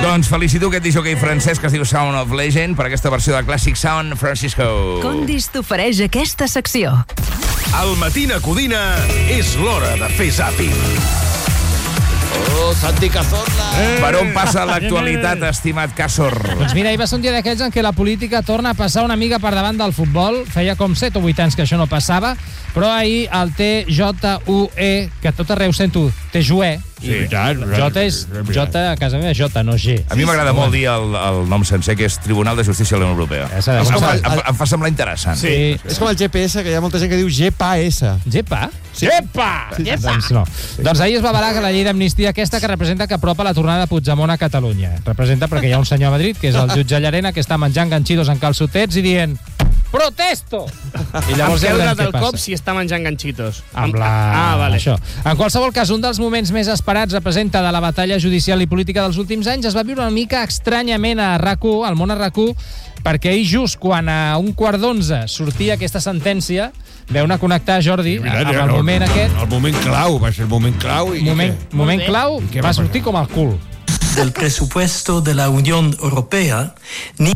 Doncs felicito aquest disjockey francès que es diu Sound of Legend per aquesta versió de Classic Sound Francisco. Condis t'ofereix aquesta secció. Al Matina Codina és l'hora de fer zàping. Oh, Santi Cazorla! Per on passa l'actualitat, estimat Cazor? Doncs mira, ahir va ser un dia d'aquells en què la política torna a passar una mica per davant del futbol. Feia com 7 o 8 anys que això no passava, però ahir el TJUE, que a tot arreu sento TJUE, Sí. J és J a casa meva, J, no G. A mi m'agrada molt dir el nom sencer, que és Tribunal de Justícia de la Unió Europea. Em fa semblar interessant. Sí. És com el GPS, que hi ha molta gent que diu GPA-S. GPA? Sí. GPA! Doncs no. Doncs ahir es va avalar que la llei d'amnistia aquesta que representa que apropa la tornada de Puigdemont a Catalunya. Representa perquè hi ha un senyor a Madrid, que és el jutge Llarena, que està menjant ganxitos en calçotets i dient protesto! I llavors ja veurem què passa. Si està menjant ganxitos. Vale. Això. En qualsevol cas, un dels moments més esperats representa de la batalla judicial i política dels últims anys es va viure una mica estranyament a RAC1, al món a RAC1, perquè ahir just quan a 1:15 sortia aquesta sentència, veu anar a connectar Jordi amb el moment aquest. El moment clau, va ser el moment clau. Moment clau, que va sortir com el cul. Del presupuesto de la Unión Europea, ni...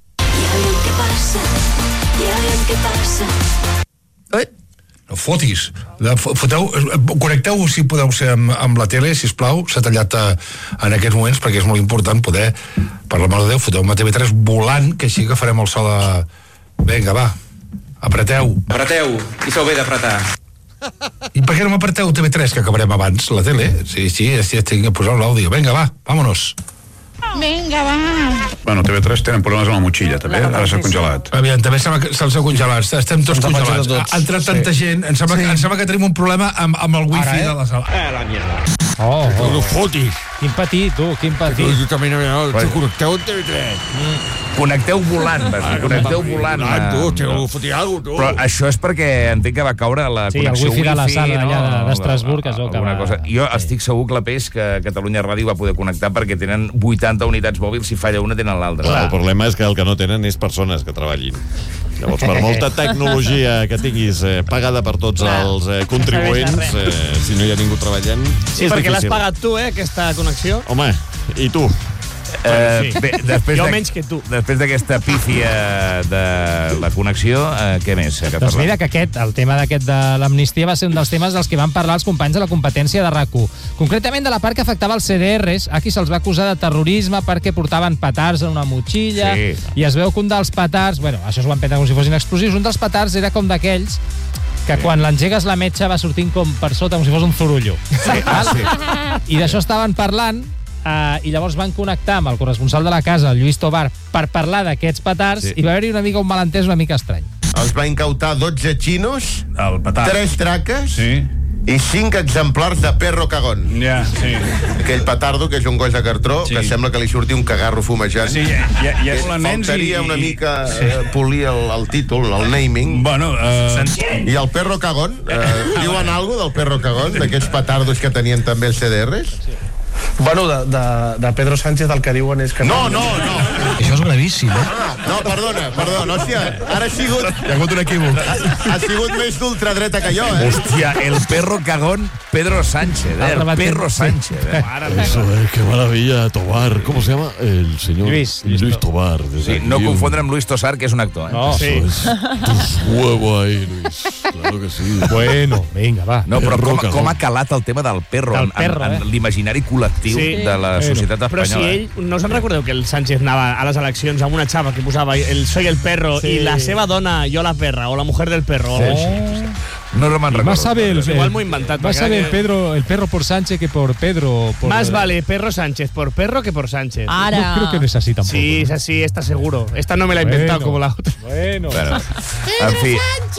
Què passa? No fotis. Connecteu, si podeu ser amb la tele, sisplau. S'ha tallat en aquests moments perquè és molt important poder, per la mare de Déu, foteu-me TV3 volant, que així que farem el so de... Vinga, va, apreteu. Apreteu, i sou bé d'apretar. I per què no m'apreteu TV3, que acabarem abans, la tele? Sí, estic a posar l'àudio. Vinga, va, vámonos. Vinga, va. Bueno, TV3 tenen problemes amb la motxilla, també. Ara s'ha congelat. Aviam, també sembla que se'ls ha congelat. Estem tots congelats. Ha entrat tanta gent. Em sembla que tenim un problema amb el wifi de la sala. La mierda. No fotis. Quin patit, tu, quin patit. Jo també connecteu amb TV3. Connecteu volant, vas dir. Connecteu volant. Però això és perquè entenc que va caure la connexió wifi de la sala allà d'Estrasburg, es veu que va... Jo estic segur que la PES, que Catalunya Ràdio va poder connectar perquè tenen 80 unitats mòbils, si falla una tenen l'altra. El problema és que el que no tenen és persones que treballin. Llavors, per molta tecnologia que tinguis pagada per tots els contribuents, si no hi ha ningú treballant, sí, perquè l'has pagat tu, aquesta connexió. Home, i tu? Bé, jo menys que tu. Després d'aquesta pífia de la connexió, què més? Doncs mira que el tema d'aquest de l'amnistia va ser un dels temes dels que van parlar els companys de la competència de RAC1. Concretament de la part que afectava els CDRs, a qui se'ls va acusar de terrorisme perquè portaven petards en una motxilla, i es veu que un dels petards, bueno, això s'ho van prendre com si fossin explosius, un dels petards era com d'aquells que quan l'engegues la metxa va sortint com per sota, com si fos un zurullo. I d'això estaven parlant, i llavors van connectar amb el corresponsal de la casa, el Lluís Tobar, per parlar d'aquests petards, i va haver-hi una mica un malentès una mica estrany. Els va incautar 12 xinos, 3 traques i 5 exemplars de perro cagón. Aquell petardo que és un gos de cartró que sembla que li surti un cagarro fumejant. Faltaria una mica polir el títol, el naming. I el perro cagón, diuen alguna del perro cagón, d'aquests petardos que tenien també els CDRs? Bueno, de Pedro Sánchez el que diuen és que... No. Això és gravíssim, No, perdona, hòstia, ara ha sigut... Hi ha hagut un equívoc. Ha sigut més d'ultradreta que jo, Hòstia, el perro cagón Pedro Sánchez, el perro Sánchez. Eso qué maravilla, Tobar. ¿Cómo se llama? El señor Luis Tobar. Sí, no confondre amb Luis Tosar, que és un actor. No, eso es tu huevo ahí, Luis. Claro que sí. Bueno, vinga, va. No, però com ha calat el tema del perro en l'imaginari col·lectiu de la societat espanyola. Però si ell, no us en recordeu que el Sánchez anava a les eleccions amb una xava que posava el soy el perro i la seva dona yo la perra o la mujer del perro o algo així? No me'n recordo. Igual m'ho he inventat. Más sabe el perro por Sánchez que por Pedro. Más vale perro Sánchez por perro que por Sánchez. No creo que no es así tampoco. Sí, es así, está seguro. Esta no me la he inventado como la otra. Bueno. En fi.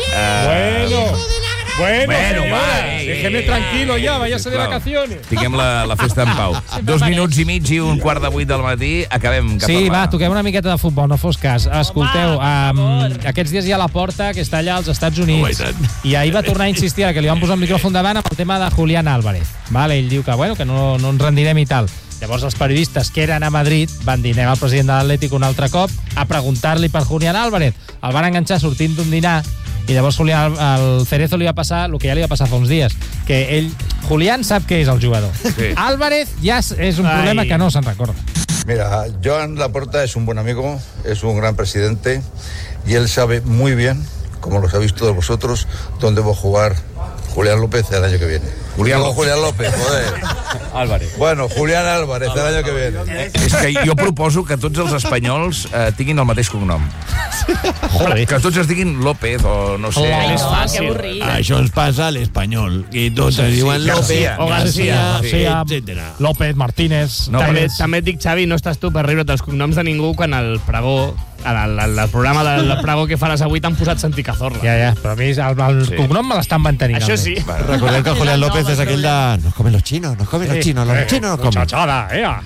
Bueno, va. Déjeme tranquilo ya, váyase de vacaciones. Tinguem la festa en pau. 2 minuts i mig i 1:15 del matí. Acabem. Sí, va, toquem una miqueta de futbol, no fos cas. Escolteu, aquests dies hi ha la Porta, que està allà als Estats Units, i ahir va tornar a insistir, que li van posar el micròfon davant, amb el tema de Julián Álvarez. Ell diu que no ens rendirem i tal. Llavors els periodistes que eren a Madrid van dir, anem al president de l'Atlètic un altre cop a preguntar-li per Julián Álvarez. El van enganxar sortint d'un dinar i llavors al Cerezo li va passar el que ja li va passar fa uns dies, que Julián sap què és el jugador. Álvarez ja és un problema que no se'n recorda. Mira, Joan Laporta es un buen amigo, es un gran presidente y él sabe muy bien, como lo sabéis todos vosotros, dónde va a jugar Julián López el año que viene. Julián López, joder. Álvarez. Bueno, Julián Álvarez el año que viene. És que jo proposo que tots els espanyols tinguin el mateix cognom. Joder. Que tots es diguin López o no sé. És fàcil. Això ens passa a l'espanyol. I tots es diuen López, O García, etcètera. López, Martínez... No, També et dic, Xavi, no estàs tu per riure dels cognoms de ningú quan el pregó, el programa del pregó que faràs avui t'han posat Santi Cazorla. Ja, però a mi el cognom me l'estan mantenint. Això sí. Recordem que Julián López és aquell de... Nos comen los chinos, nos comen los chinos nos comen. Muchachada,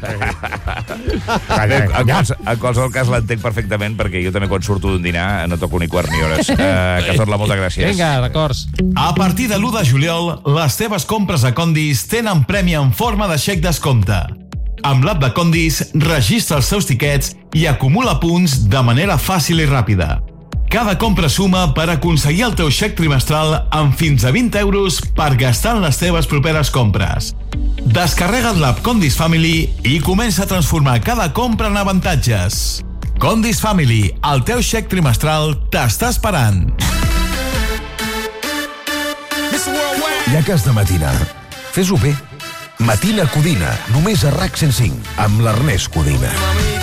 En qualsevol cas l'entenc perfectament, perquè jo també quan surto d'un dinar no toco ni quart ni hores. Cazorla, moltes gràcies. Vinga, d'acords. A partir de l'1 de juliol, les teves compres a Condis tenen premi en forma de xec descompte. Amb l'app de Condis, registra els seus tiquets i acumula punts de manera fàcil i ràpida. Cada compra suma per aconseguir el teu xec trimestral amb fins a 20 euros per gastar en les teves properes compres. Descarrega't l'app Condis Family i comença a transformar cada compra en avantatges. Condis Family, el teu xec trimestral t'està esperant. Ja que has de matinar, fes-ho bé. Matina Codina, només a RAC 105, amb l'Ernest Codina.